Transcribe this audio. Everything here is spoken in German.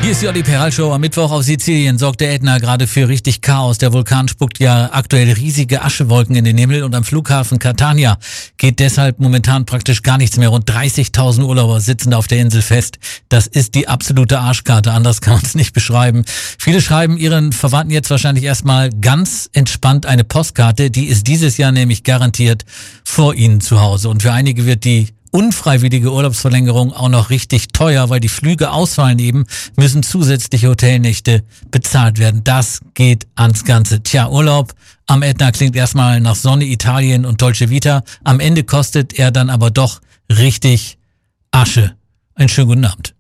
Hier ist die Olli Peral Show. Am Mittwoch auf Sizilien sorgt der Ätna gerade für richtig Chaos. Der Vulkan spuckt ja aktuell riesige Aschewolken in den Himmel und am Flughafen Catania geht deshalb momentan praktisch gar nichts mehr. Rund 30.000 Urlauber sitzen auf der Insel fest. Das ist die absolute Arschkarte. Anders kann man es nicht beschreiben. Viele schreiben ihren Verwandten jetzt wahrscheinlich erstmal ganz entspannt eine Postkarte. Die ist dieses Jahr nämlich garantiert vor ihnen zu Hause. Und für einige wird die unfreiwillige Urlaubsverlängerung auch noch richtig teuer, weil die Flüge ausfallen eben, müssen zusätzliche Hotelnächte bezahlt werden. Das geht ans Ganze. Tja, Urlaub am Ätna klingt erstmal nach Sonne, Italien und Dolce Vita. Am Ende kostet er dann aber doch richtig Asche. Einen schönen guten Abend.